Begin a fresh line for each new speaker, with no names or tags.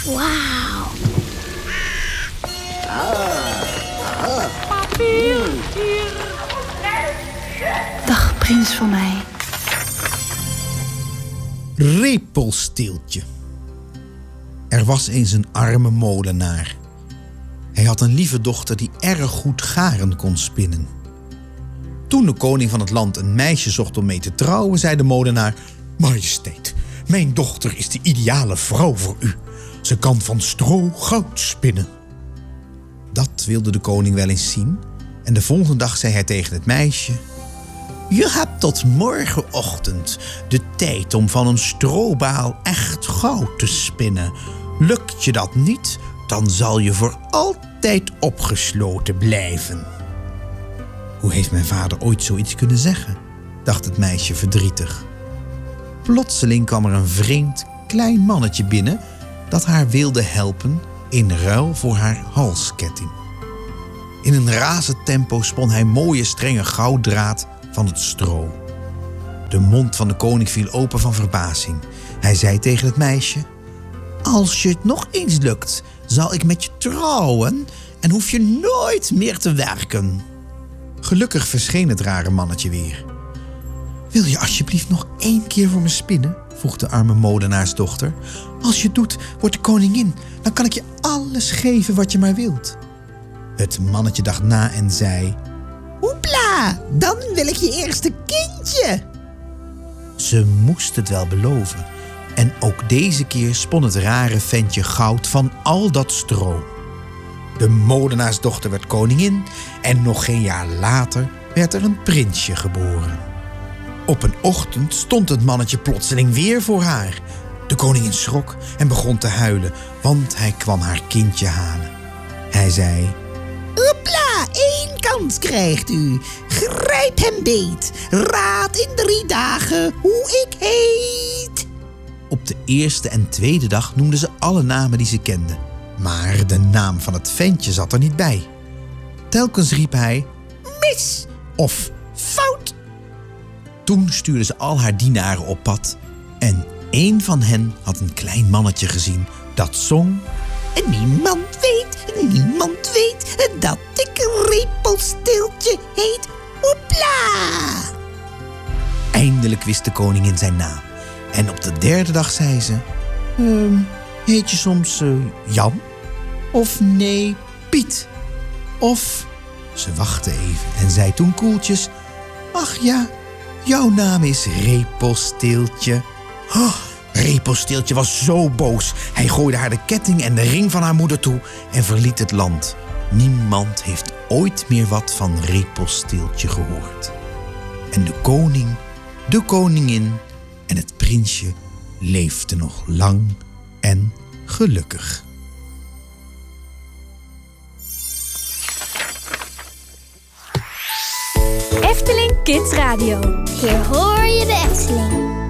Wauw. Dag, prins van mij.
Repelsteeltje. Er was eens een arme molenaar. Hij had een lieve dochter die erg goed garen kon spinnen. Toen de koning van het land een meisje zocht om mee te trouwen, zei de molenaar: Majesteit, mijn dochter is de ideale vrouw voor u. Ze kan van stro goud spinnen. Dat wilde de koning wel eens zien en de volgende dag zei hij tegen het meisje: Je hebt tot morgenochtend de tijd om van een strobaal echt goud te spinnen. Lukt je dat niet, dan zal je voor altijd opgesloten blijven. Hoe heeft mijn vader ooit zoiets kunnen zeggen? Dacht het meisje verdrietig. Plotseling kwam er een vreemd klein mannetje binnen dat haar wilde helpen in ruil voor haar halsketting. In een razend tempo spon hij mooie strenge gouddraad van het stro. De mond van de koning viel open van verbazing. Hij zei tegen het meisje: Als je het nog eens lukt, zal ik met je trouwen en hoef je nooit meer te werken. Gelukkig verscheen het rare mannetje weer. Wil je alsjeblieft nog 1 keer voor me spinnen? Vroeg de arme molenaarsdochter. Als je het doet, wordt de koningin. Dan kan ik je alles geven wat je maar wilt. Het mannetje dacht na en zei: Hoepla, dan wil ik je eerste kindje. Ze moest het wel beloven. En ook deze keer spon het rare ventje goud van al dat stro. De molenaarsdochter werd koningin en nog geen jaar later werd er een prinsje geboren. Op een ochtend stond het mannetje plotseling weer voor haar. De koningin schrok en begon te huilen, want hij kwam haar kindje halen. Hij zei: Hoepla, 1 kans krijgt u. Grijp hem beet. Raad in 3 dagen hoe ik heet. Op de eerste en tweede dag noemden ze alle namen die ze kenden. Maar de naam van het ventje zat er niet bij. Telkens riep hij: mis of fout. Toen stuurde ze al haar dienaren op pad. En 1 van hen had een klein mannetje gezien dat zong: En niemand weet dat ik Repelsteeltje heet. Hoepla! Eindelijk wist de koningin zijn naam. En op de 3e dag zei ze: heet je soms Jan? Of nee, Piet? Of... Ze wachtte even en zei toen koeltjes: Ach ja, jouw naam is Repelsteeltje. Oh, Repelsteeltje was zo boos. Hij gooide haar de ketting en de ring van haar moeder toe en verliet het land. Niemand heeft ooit meer wat van Repelsteeltje gehoord. En de koning, de koningin en het prinsje leefden nog lang en gelukkig.
Efteling Kids Radio.
Hier hoor je de Efteling.